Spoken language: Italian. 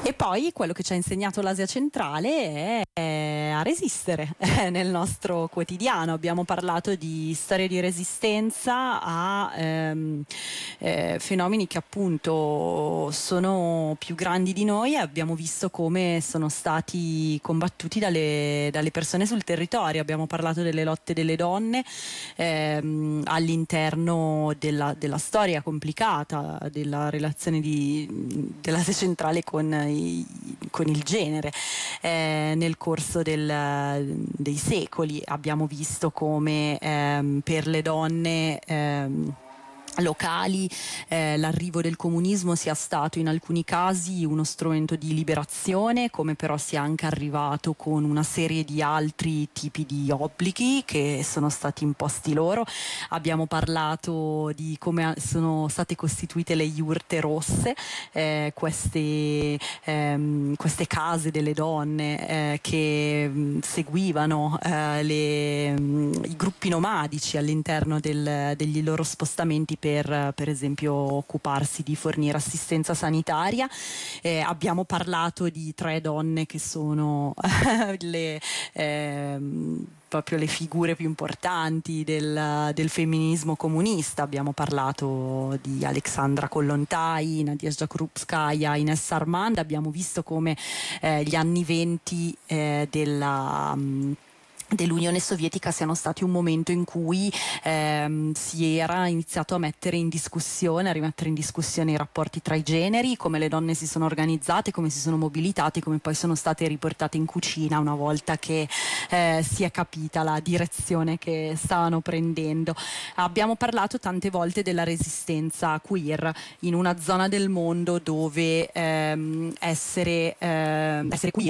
E poi quello che ci ha insegnato l'Asia centrale è a resistere nel nostro quotidiano. Abbiamo parlato di storie di resistenza a fenomeni che appunto sono più grandi di noi e abbiamo visto come sono stati combattuti dalle persone sul territorio. Abbiamo parlato delle lotte delle donne all'interno della storia complicata della relazione dell'Asia centrale con il genere. Nel corso dei secoli abbiamo visto come per le donne locali l'arrivo del comunismo sia stato in alcuni casi uno strumento di liberazione, come però sia anche arrivato con una serie di altri tipi di obblighi che sono stati imposti loro. Abbiamo parlato di come sono state costituite le iurte rosse, queste case delle donne che seguivano i gruppi nomadici all'interno degli loro spostamenti per esempio occuparsi di fornire assistenza sanitaria. Abbiamo parlato di 3 donne che sono proprio le figure più importanti del femminismo comunista. Abbiamo parlato di Alexandra Kollontai, Nadezhda Krupskaya, Ines Armand. Abbiamo visto come gli anni 20 dell'Unione Sovietica siano stati un momento in cui si era iniziato a rimettere in discussione i rapporti tra i generi, come le donne si sono organizzate, come si sono mobilitate, come poi sono state riportate in cucina una volta che si è capita la direzione che stavano prendendo. Abbiamo parlato tante volte della resistenza queer in una zona del mondo dove essere queer